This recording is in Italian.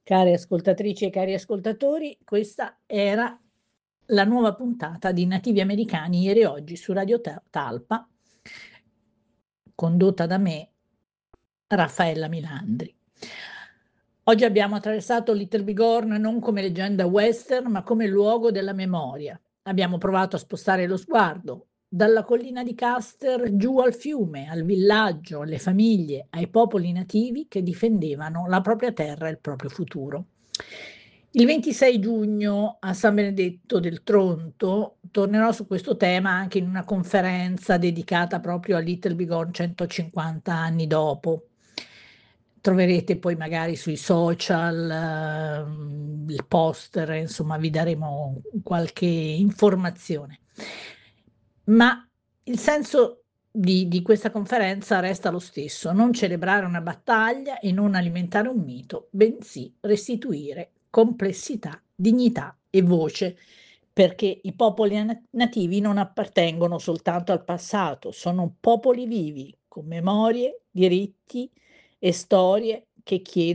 Care ascoltatrici e cari ascoltatori, questa era la nuova puntata di Nativi Americani ieri e oggi su Radio Talpa, condotta da me, Raffaella Milandri. Oggi abbiamo attraversato Little Bighorn non come leggenda western, ma come luogo della memoria. Abbiamo provato a spostare lo sguardo dalla collina di Custer giù al fiume, al villaggio, alle famiglie, ai popoli nativi che difendevano la propria terra e il proprio futuro. Il 26 giugno a San Benedetto del Tronto tornerò su questo tema anche in una conferenza dedicata proprio a Little Bighorn 150 anni dopo. Troverete poi magari sui social, il poster, insomma vi daremo qualche informazione. Ma il senso di questa conferenza resta lo stesso: non celebrare una battaglia e non alimentare un mito, bensì restituire complessità, dignità e voce, perché i popoli nativi non appartengono soltanto al passato, sono popoli vivi, con memorie, diritti e storie che chiedono